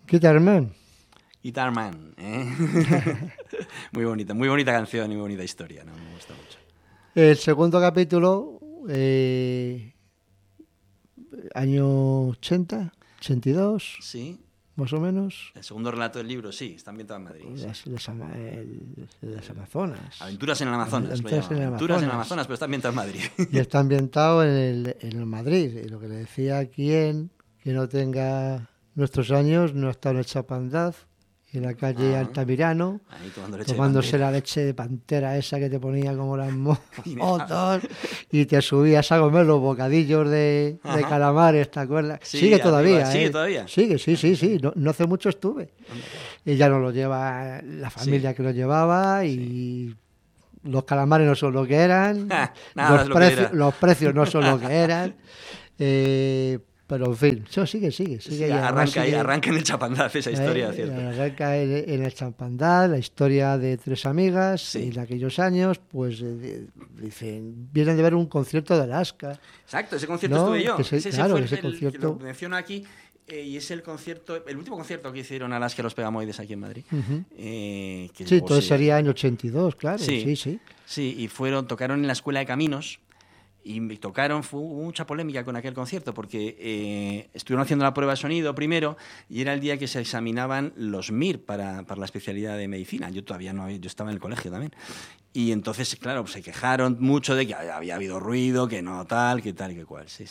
Guitar Man. Guitar Man, ¿eh? Muy bonita canción y muy bonita historia, ¿no? Me gusta mucho. El segundo capítulo, año 80, 82, Sí. más o menos. El segundo relato del libro, sí, está ambientado en Madrid. Sí. Las Amazonas. Aventuras en el Amazonas, Aventuras lo llaman. en el Aventuras en el Amazonas. Amazonas, pero está ambientado en Madrid. Y está ambientado en el Madrid. Y lo que le decía a quien que no tenga nuestros años, no ha estado en el Chapandaz, en la calle Altamirano, Ahí tomando leche tomándose de la leche de pantera esa que te ponía como las motos y te subías a comer los bocadillos de calamares, ¿te acuerdas? Sí, sigue todavía, arriba, ¿sigue todavía? Sigue, sí. No hace mucho estuve. Y ya no lo lleva la familia que lo llevaba y los calamares no son lo que eran, los precios no son lo que eran. Pero en fin, eso sigue. Sí, arranca en el Chapandaz esa historia, ¿cierto? Arranca en el Chapandaz, la historia de tres amigas en aquellos años, pues dicen, vienen de ver un concierto de Alaska. Exacto, ese concierto estuve yo. Ese concierto. Lo menciono aquí, y es el último concierto que hicieron Alaska los Pegamoides aquí en Madrid. Entonces sería año 82, claro. Sí. Sí, y tocaron en la Escuela de Caminos. Y hubo mucha polémica con aquel concierto porque estuvieron haciendo la prueba de sonido primero y era el día que se examinaban los MIR para la especialidad de medicina. Yo todavía no, yo estaba en el colegio también. Y entonces, claro, pues se quejaron mucho de que había habido ruido, que no tal, que tal y que cual. Sí.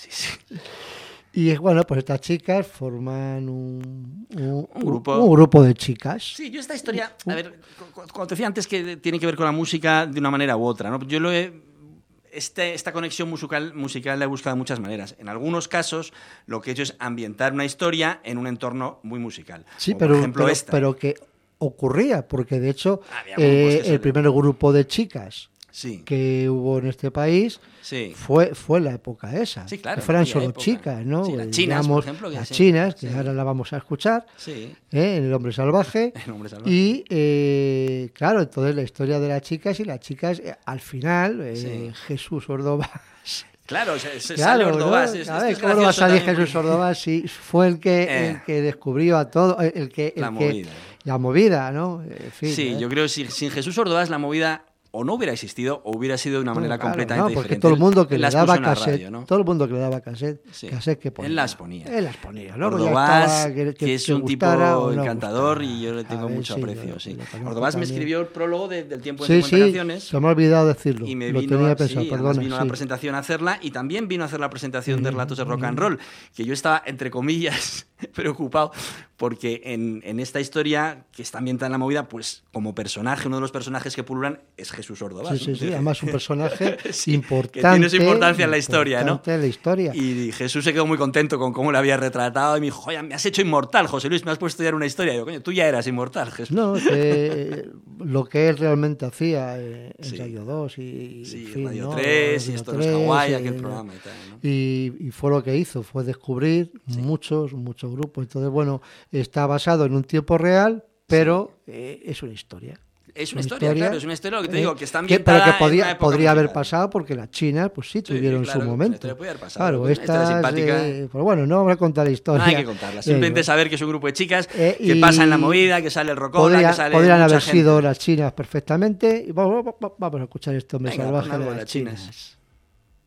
Y bueno, pues estas chicas forman un grupo. grupo de chicas. Sí, yo esta historia, a ver, cuando te decía antes que tiene que ver con la música de una manera u otra, ¿no? Yo esta conexión musical la he buscado de muchas maneras. En algunos casos, lo que he hecho es ambientar una historia en un entorno muy musical. Sí, por ejemplo, pero que ocurría, porque de hecho el primer grupo de chicas que hubo en este país fue la época esa. Sí, claro. Que fueran solo chicas, ¿no? Sí, las chinas, por ejemplo. Las chinas, que ahora la vamos a escuchar, en El Hombre Salvaje. Y, claro, entonces la historia de las chicas al final, Jesús Ordovás. Claro, sale Ordovás. ¿no? ¿Cómo no va a salir Jesús Ordovás si fue el que descubrió a todo, la movida, ¿no? En fin, yo creo que sin Jesús Ordovás la movida o no hubiera existido o hubiera sido de una manera completamente porque diferente. todo el mundo que le daba cassette, todo el mundo que le daba cassette que ponía. Él las ponía. Luego Ordovás, ya que es un tipo encantador y yo le tengo mucho aprecio. Ordovás me escribió el prólogo del Tiempo en 50 canciones. Se me ha olvidado decirlo. Y me lo vino, tenía pensado, perdona. Vino a la presentación a hacerla y también vino a hacer la presentación de Relatos de Rock and Roll, que yo estaba, entre comillas, preocupado porque en esta historia que está ambientada en la movida, pues como personaje, uno de los personajes que pululan es Jesús Ordovás. Sí, además un personaje importante. Que tiene su importancia en la historia, ¿no? En la historia. Y Jesús se quedó muy contento con cómo le había retratado y me dijo, oye, me has hecho inmortal, José Luis, me has puesto a estudiar una historia. Y yo, coño, tú ya eras inmortal, Jesús. No, lo que él realmente hacía en Radio 2 y Radio 3 y esto de los Hawái, aquel programa y tal, ¿no? Y fue lo que hizo, fue descubrir muchos grupos. Entonces, bueno, está basado en un tiempo real, pero es una historia. Es una historia, claro, es una historia, lo que te digo, que está ambientada pero que podría podría haber pasado porque las chinas, pues sí, tuvieron su momento. Puede haber pasado. Claro, estas simpática. Pues bueno, no vamos a contar la historia. No hay que contarla, simplemente saber que es un grupo de chicas que pasa en la movida, que sale el Rocola, que sale podrían haber gente. sido las chinas perfectamente. Y vamos a escuchar esto, Me Salvaje de las chinas.